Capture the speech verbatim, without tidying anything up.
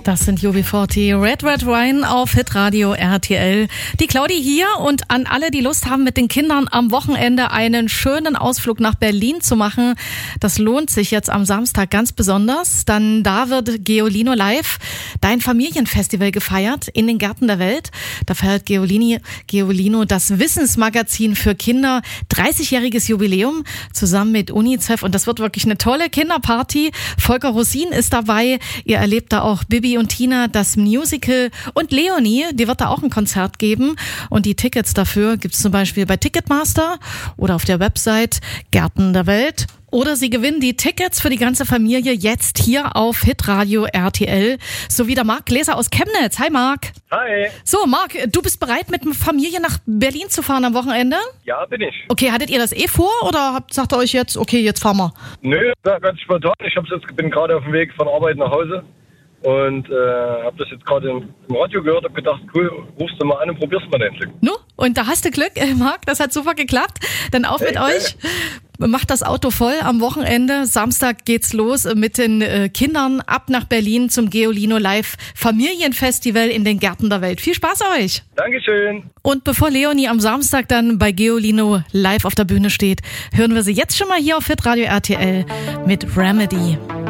Das sind U B vierzig, Red Red Wine auf Hitradio R T L. Die Claudi hier und an alle, die Lust haben, mit den Kindern am Wochenende einen schönen Ausflug nach Berlin zu machen. Das lohnt sich jetzt am Samstag ganz besonders. Dann da wird Geolino Live, dein Familienfestival, gefeiert in den Gärten der Welt. Da feiert Geolini, Geolino das Wissensmagazin für Kinder, dreißigjähriges Jubiläum zusammen mit UNICEF. Und das wird wirklich eine tolle Kinderparty. Volker Rosin ist dabei. Ihr erlebt da auch Bibi und Tina, das Musical, und Leonie, die wird da auch ein Konzert geben, und die Tickets dafür gibt's zum Beispiel bei Ticketmaster oder auf der Website Gärten der Welt. Oder Sie gewinnen die Tickets für die ganze Familie jetzt hier auf Hitradio R T L. So wie der Marc Gläser aus Chemnitz. Hi Marc. Hi. So Marc, du bist bereit, mit der Familie nach Berlin zu fahren am Wochenende? Ja, bin ich. Okay, hattet ihr das eh vor oder habt, sagt ihr euch jetzt, okay, jetzt fahren wir? Nö, ganz spontan. Ich hab's jetzt, bin gerade auf dem Weg von Arbeit nach Hause und äh, habe das jetzt gerade im, im Radio gehört, habe gedacht, cool, rufst du mal an und probierst mal dein Glück. No, und da hast du Glück, äh, Marc, das hat super geklappt. Dann auf mit Hey, euch. Macht das Auto voll am Wochenende. Samstag geht's los mit den äh, Kindern ab nach Berlin zum Geolino Live Familienfestival in den Gärten der Welt. Viel Spaß euch! Dankeschön. Und bevor Leonie am Samstag dann bei Geolino live auf der Bühne steht, hören wir sie jetzt schon mal hier auf Hitradio R T L mit Remedy.